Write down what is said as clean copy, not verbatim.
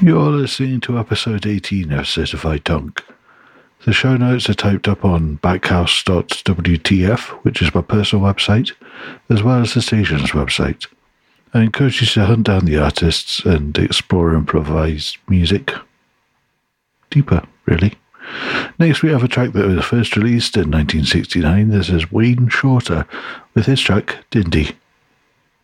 You're listening to episode 18 of Certified Tonk. The show notes are typed up on backhouse.wtf, which is my personal website, as well as the station's website. I encourage you to hunt down the artists and explore improvised music. Deeper, really. Next, we have a track that was first released in 1969. This is Wayne Shorter with his track, Dindy.